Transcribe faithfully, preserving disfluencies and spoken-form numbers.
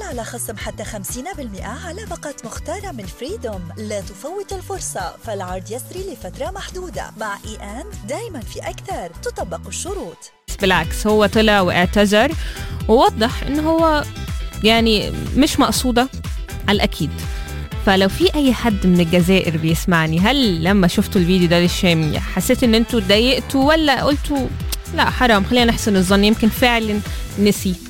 على خصم حتى خمسين بالمئة على باقة مختارة من فريدوم. لا تفوت الفرصة، فالعرض يسري لفترة محدودة. مع إي أند دايما في أكثر، تطبق الشروط. بالعكس، هو طلع واعتذر ووضح إنه هو يعني مش مقصودة على الأكيد. فلو في أي حد من الجزائر بيسمعني، هل لما شفتوا الفيديو ده للشامي حسيت إن أنتوا اتضايقتوا ولا قلتوا لا حرام خلينا نحسن الظن يمكن فعلا نسي؟